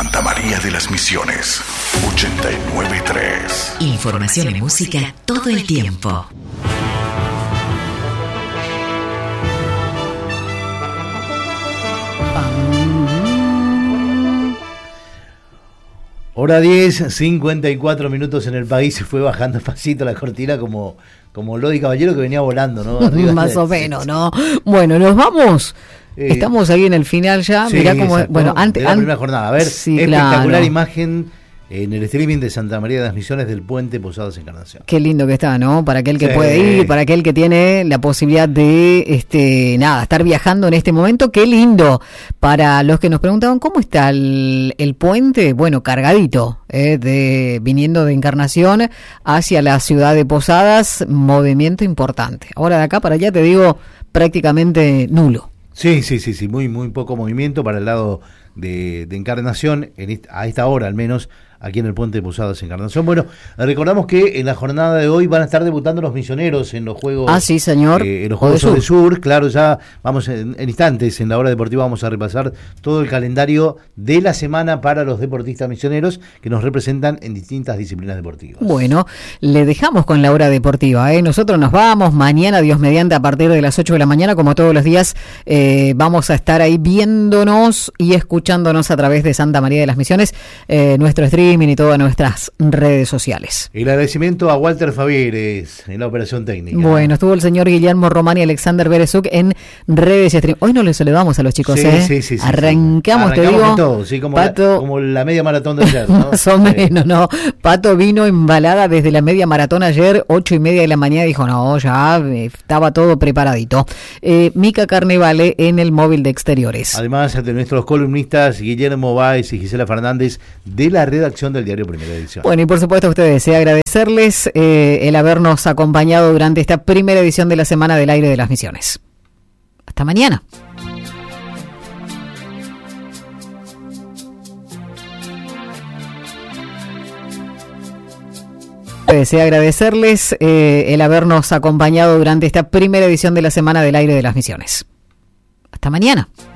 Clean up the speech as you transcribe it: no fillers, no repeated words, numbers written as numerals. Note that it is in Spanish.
Santa María de las Misiones, 89.3. Información y música todo el tiempo. Hora 10, 54 minutos en el país. Se fue bajando despacito la cortina como Lodi Caballero que venía volando, ¿no? Más o menos, ¿no? Bueno, nos vamos. Estamos ahí en el final ya. Sí, mirá cómo. exacto. Bueno, antes. De la primera jornada. A ver, sí, espectacular claro. imagen en el streaming de Santa María de las Misiones del Puente Posadas Encarnación. Qué lindo que está, ¿no? Para aquel que Sí. puede ir, para aquel que tiene la posibilidad de, estar viajando en este momento. Qué lindo. Para los que nos preguntaban cómo está el puente, bueno, cargadito, viniendo de Encarnación hacia la ciudad de Posadas, movimiento importante. Ahora de acá para allá te digo prácticamente nulo. Sí, muy poco movimiento para el lado de Encarnación, a esta hora al menos, aquí en el Puente de Posadas Encarnación. Bueno, recordamos que en la jornada de hoy van a estar debutando los misioneros en los Juegos. Ah, sí, señor. En los Juegos del Sur. Claro, ya vamos en instantes, en la hora deportiva vamos a repasar todo el calendario de la semana para los deportistas misioneros que nos representan en distintas disciplinas deportivas. Bueno, le dejamos con la hora deportiva, Nosotros nos vamos mañana, Dios mediante, a partir de las 8 de la mañana, como todos los días, vamos a estar ahí viéndonos y escuchándonos a través de Santa María de las Misiones, nuestro streaming y todas nuestras redes sociales. El agradecimiento a Walter Favieres en la operación técnica. Bueno, estuvo el señor Guillermo Román y Alexander Berezuk en redes y stream. Hoy no les saludamos a los chicos, Sí. Arrancamos, te digo. Todo, sí, como Pato, como la media maratón de ayer, ¿no? Más o menos, ¿no? Pato vino embalada desde la media maratón ayer, 8:30 de la mañana, dijo, no, ya estaba todo preparadito. Mica Carnevale en el móvil de exteriores. Además de nuestros columnistas Guillermo Báez y Gisela Fernández de la redacción del diario Primera Edición. Bueno, y por supuesto a ustedes, deseo agradecerles el habernos acompañado durante esta primera edición de la Semana del Aire de las Misiones. Hasta mañana. Deseo agradecerles el habernos acompañado durante esta primera edición de la Semana del Aire de las Misiones. Hasta mañana.